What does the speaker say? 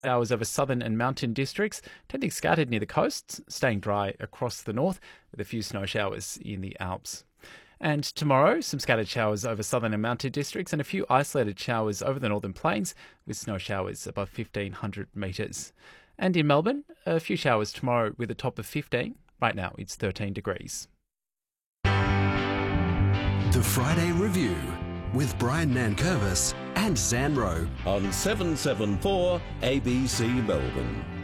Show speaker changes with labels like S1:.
S1: Showers over southern and mountain districts, tending scattered near the coasts, staying dry across the north, with a few snow showers in the Alps. And tomorrow, some scattered showers over southern and mountain districts and a few isolated showers over the northern plains, with snow showers above 1,500 metres. And in Melbourne, a few showers tomorrow with a top of 15. Right now, it's 13 degrees.
S2: The Friday Review with Brian Nankervis and Zan Rowe
S3: on 774 ABC Melbourne.